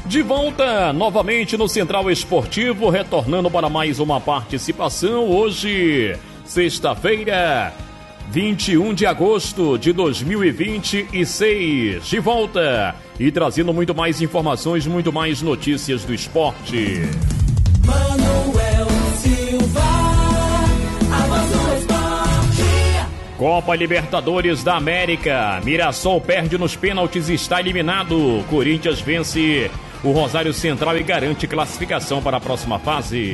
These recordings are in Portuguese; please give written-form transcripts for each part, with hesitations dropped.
De volta novamente no Central Esportivo, retornando para mais uma participação. Hoje, sexta-feira, 21 de agosto de 2026. De volta e trazendo muito mais informações, muito mais notícias do esporte. Manuel Silva, a voz do esporte. Copa Libertadores da América. Mirassol perde nos pênaltis e está eliminado. Corinthians vence o Rosário Central e garante classificação para a próxima fase.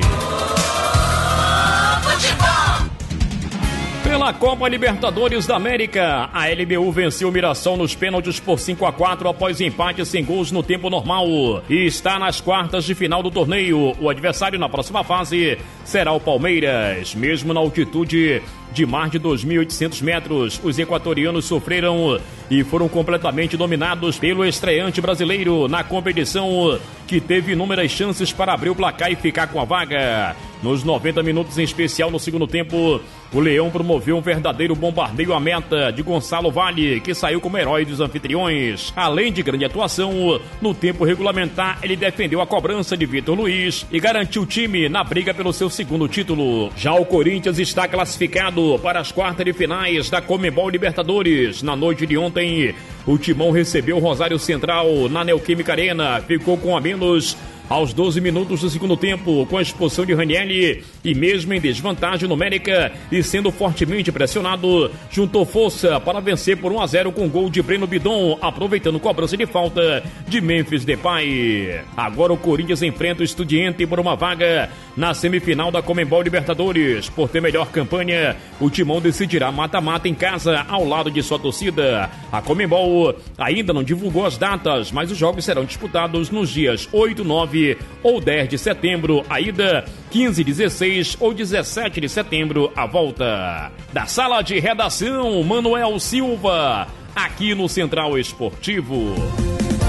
Pela Copa Libertadores da América, a LBU venceu o Mirassol nos pênaltis por 5-4 após empate sem gols no tempo normal e está nas quartas de final do torneio. O adversário na próxima fase será o Palmeiras. Mesmo na altitude de mais de 2.800 metros, os equatorianos sofreram e foram completamente dominados pelo estreante brasileiro na competição, que teve inúmeras chances para abrir o placar e ficar com a vaga. Nos 90 minutos, em especial no segundo tempo, o Leão promoveu um verdadeiro bombardeio à meta de Gonçalo Valle, que saiu como herói dos anfitriões. Além de grande atuação, no tempo regulamentar, ele defendeu a cobrança de Vitor Luiz e garantiu o time na briga pelo seu segundo título. Já o Corinthians está classificado para as quartas de finais da Conmebol Libertadores. Na noite de ontem, o Timão recebeu o Rosário Central na Neoquímica Arena, ficou com a menos aos 12 minutos do segundo tempo, com a expulsão de Ranieri, e mesmo em desvantagem numérica e sendo fortemente pressionado, juntou força para vencer por 1-0 com gol de Breno Bidon, aproveitando cobrança de falta de Memphis Depay. Agora o Corinthians enfrenta o Estudiante por uma vaga na semifinal da Conmebol Libertadores. Por ter melhor campanha, o Timão decidirá mata-mata em casa ao lado de sua torcida. A Conmebol ainda não divulgou as datas, mas os jogos serão disputados nos dias 8, 9 ou 10 de setembro, a ida, 15, 16 ou 17 de setembro, a volta. Da sala de redação, Manuel Silva, aqui no Central Esportivo.